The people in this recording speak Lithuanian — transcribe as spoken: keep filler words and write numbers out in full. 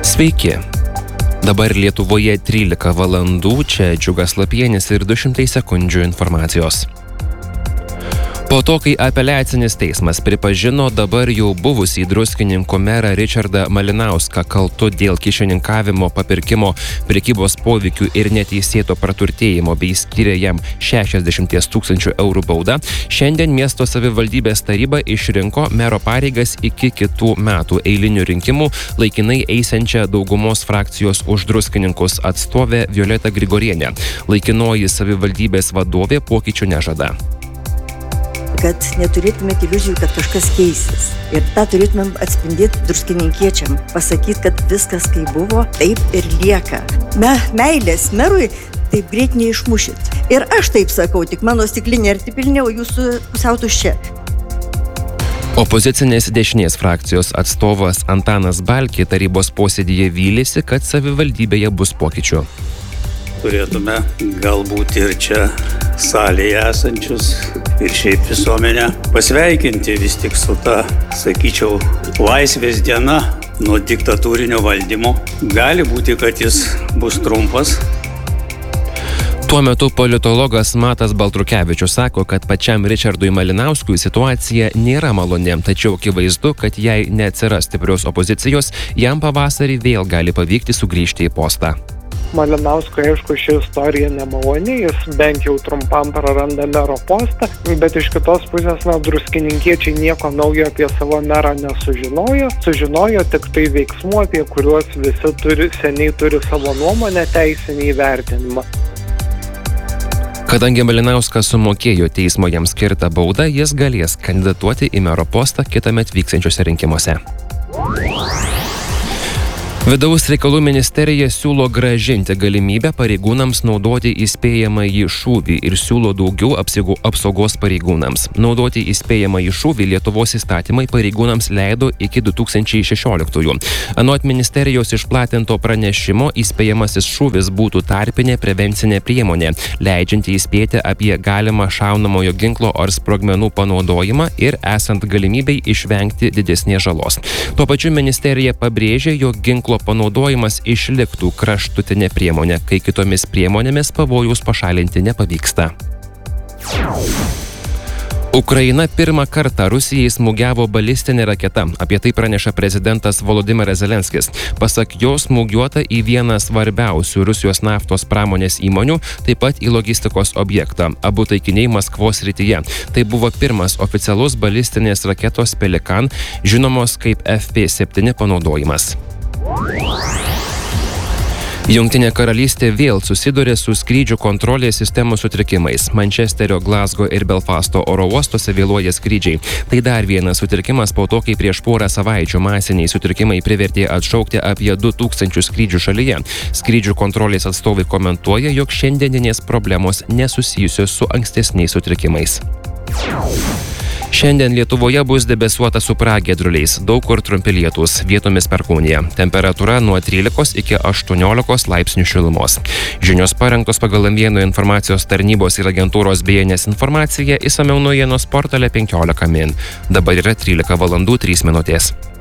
Sveiki. Dabar Lietuvoje trylika valandų, čia Džiugas Lapienis ir du šimtai sekundžių informacijos. Po to, kai apeliacinis teismas pripažino dabar jau buvusį Druskininkų merą Ričardą Malinauską kaltu dėl kyšininkavimo, papirkimo, prekybos poveikių ir neteisėto praturtėjimo bei skyrė jam šešiasdešimt tūkstančių eurų baudą, šiandien miesto savivaldybės taryba išrinko mero pareigas iki kitų metų eilinių rinkimų laikinai eisiančią daugumos frakcijos už Druskininkus atstovę Violetą Grigorienę. Laikinoji savivaldybės vadovė pokyčių nežada. Kad neturėtumėte iliuzijų, kad kažkas keisis. Ir tą turėtumėm atspindėti druskininkiečiam. Pasakyti, kad viskas kaip buvo, taip ir lieka. Me, meilės merui taip greit neišmušit. Ir aš taip sakau, tik mano stiklinė arti pilnė, o jūsų pusiau tuščia. Opozicinės dešinės frakcijos atstovas Antanas Balkė tarybos posėdyje vylėsi, kad savivaldybėje bus pokyčių. Turėtume galbūt ir čia salėje esančius ir šiaip visuomenę pasveikinti vis tik su ta, sakyčiau, laisvės diena nuo diktatūrinio valdymo. Gali būti, kad jis bus trumpas. Tuo metu politologas Matas Baltrukevičius sako, kad pačiam Ričardui Malinauskui situacija nėra maloni, tačiau akivaizdu, kad jei neatsiras stiprios opozicijos, jam pavasarį vėl gali pavykti sugrįžti į postą. Malinauskui, aišku, ši istorija nemaloni, jis bent jau trumpam praranda mero postą, bet iš kitos pusės, na, druskininkiečiai nieko naujo apie savo merą nesužinojo, sužinojo tik tai veiksmų, apie kuriuos visi turi, seniai turi savo nuomonę, teisinį įvertinimą. Kadangi Malinauskas sumokėjo teismo jam skirtą baudą, jis galės kandidatuoti į mero postą kitąmet vyksiančiuose rinkimuose. Vidaus reikalų ministerija siūlo grąžinti galimybę pareigūnams naudoti įspėjamąjį šūvį ir siūlo daugiau apsaugų, apsaugos pareigūnams. Naudoti įspėjamąjį šūvį Lietuvos įstatymai pareigūnams leido iki du tūkstančiai šešioliktųjų. Anot ministerijos išplatinto pranešimo, įspėjamasis šūvis būtų tarpinė prevencinė priemonė, leidžianti įspėti apie galimą šaunamojo ginklo ar sprogmenų panaudojimą ir esant galimybei išvengti didesnės žalos. Tuo pačiu ministerija pabrėžė, jog ginklo panaudojimas išliktų kraštutinė priemonė, kai kitomis priemonėmis pavojus pašalinti nepavyksta. Ukraina pirmą kartą Rusijai smūgiavo balistinė raketa. Apie tai praneša prezidentas Volodymyras Zelenskis. Pasak jo, smūgiuota į vieną svarbiausių Rusijos naftos pramonės įmonių, taip pat į logistikos objektą. Abu taikiniai Maskvos srityje. Tai buvo pirmas oficialus balistinės raketos Pelikan, žinomos kaip F P septyni panaudojimas. Jungtinė karalystė vėl susidūrė su skrydžių kontrolės sistemų sutrikimais. Mančesterio, Glazgo ir Belfasto oro uostuose vėluoja skrydžiai. Tai dar vienas sutrikimas po to, kai prieš porą savaičių masiniai sutrikimai privertė atšaukti apie du tūkstančius skrydžių šalyje. Skrydžių kontrolės atstovai komentuoja, jog šiandieninės problemos nesusijusios su ankstesniais sutrikimais. Šiandien Lietuvoje bus debesuota su pragiedruliais, daug kur trumpi lietūs, vietomis perkūnija. Temperatūra nuo trylikos iki aštuoniolikos laipsnių šilumos. Žinios parengtos pagal Lamėnų informacijos tarnybos ir agentūros B N S informaciją, išsamiau naujienos portale penkiolika min. Dabar yra trylika valandų trys minutės.